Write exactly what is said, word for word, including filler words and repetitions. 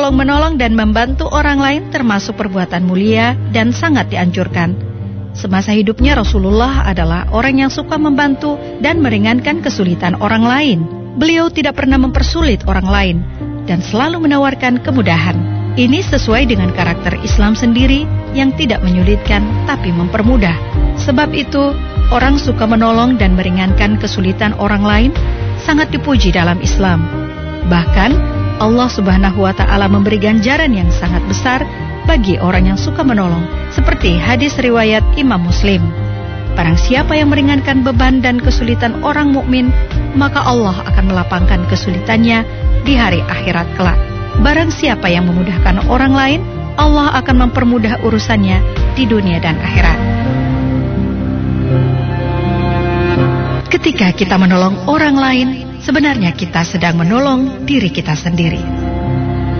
Tolong-menolong dan membantu orang lain termasuk perbuatan mulia dan sangat dianjurkan. Semasa hidupnya Rasulullah adalah orang yang suka membantu dan meringankan kesulitan orang lain. Beliau tidak pernah mempersulit orang lain dan selalu menawarkan kemudahan. Ini sesuai dengan karakter Islam sendiri yang tidak menyulitkan tapi mempermudah. Sebab itu, orang suka menolong dan meringankan kesulitan orang lain sangat dipuji dalam Islam. Bahkan, Allah Subhanahu wa Ta'ala memberi ganjaran yang sangat besar bagi orang yang suka menolong, seperti hadis riwayat Imam Muslim. Barang siapa yang meringankan beban dan kesulitan orang mukmin, maka Allah akan melapangkan kesulitannya di hari akhirat kelak. Barang siapa yang memudahkan orang lain, Allah akan mempermudah urusannya di dunia dan akhirat. Ketika kita menolong orang lain, sebenarnya kita sedang menolong diri kita sendiri.